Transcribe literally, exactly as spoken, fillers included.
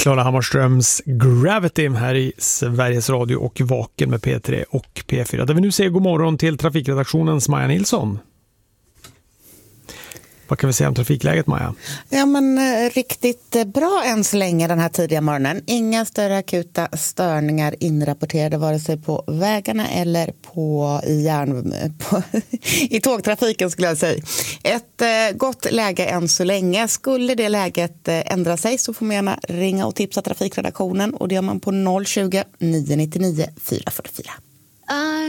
Klara Hammarströms Gravity här i Sveriges Radio och Vaken med P tre och P fyra. Där vi nu säger god morgon till trafikredaktionens Maja Nilsson. Vad kan vi säga om trafikläget, Maja? Ja, men eh, riktigt bra än så länge den här tidiga morgonen. Inga större akuta störningar inrapporterade vare sig på vägarna eller på, i, järn, på, i tågtrafiken skulle jag säga. Ett eh, gott läge än så länge. Skulle det läget eh, ändra sig så får man gärna ringa och tipsa trafikredaktionen och det gör man på noll tjugo, nio nio nio, fyra fyra fyra.